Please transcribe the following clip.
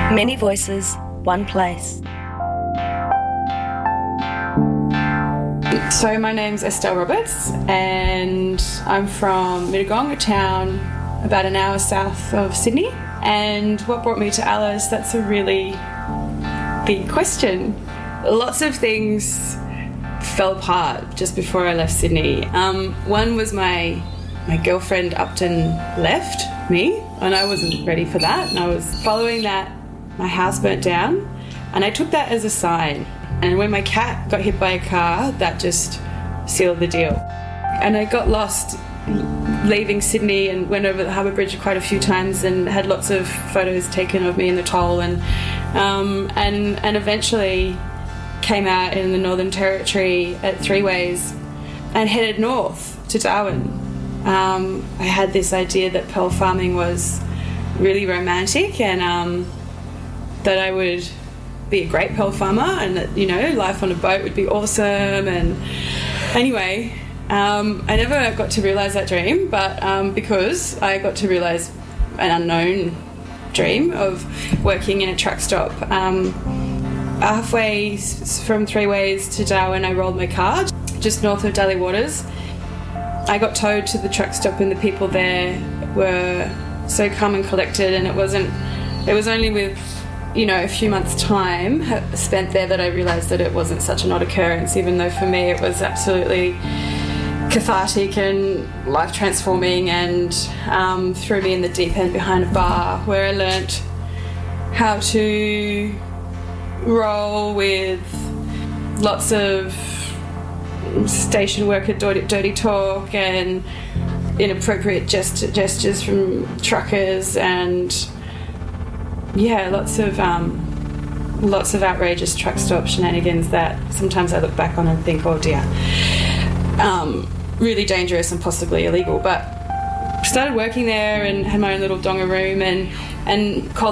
Many voices, one place. So my name's Estelle Roberts and I'm from Mittagong, a town about an hour south of Sydney. And what brought me to Alice, that's a really big question. Lots of things fell apart just before I left Sydney. One was my girlfriend Upton left me and I wasn't ready for that, and I was following that. My house burnt down and I took that as a sign. And when my cat got hit by a car, that just sealed the deal. And I got lost leaving Sydney and went over the Harbour Bridge quite a few times and had lots of photos taken of me in the toll, and eventually came out in the Northern Territory at Three Ways and headed north to Darwin. I had this idea that pearl farming was really romantic and that I would be a great pearl farmer and that, you know, life on a boat would be awesome. And anyway, I never got to realise that dream, but because I got to realise an unknown dream of working in a truck stop. Halfway from Three Ways to Darwin, I rolled my car just north of Daly Waters. I got towed to the truck stop and the people there were so calm and collected, and it was only with, you know, a few months' time spent there that I realised that it wasn't such an odd occurrence, even though for me it was absolutely cathartic and life-transforming, and threw me in the deep end behind a bar where I learnt how to roll with lots of station worker dirty talk and inappropriate gestures from truckers, and yeah, lots of outrageous truck stop shenanigans that sometimes I look back on and think, oh dear, really dangerous and possibly illegal. But started working there and had my own little donga room and called